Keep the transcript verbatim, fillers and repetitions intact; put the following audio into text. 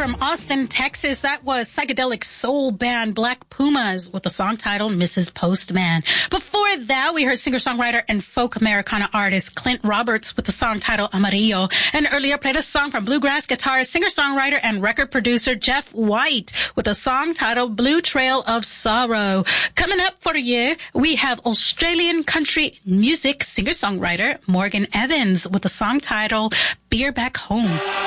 from Austin, Texas. That was psychedelic soul band Black Pumas with the song titled Missus Postman. Before that, we heard singer-songwriter and folk Americana artist Clint Roberts with the song titled Amarillo. And earlier played a song from bluegrass guitarist, singer-songwriter, and record producer Jeff White with a song titled Blue Trail of Sorrow. Coming up for you, we have Australian country music singer-songwriter Morgan Evans with the song titled Beer Back Home.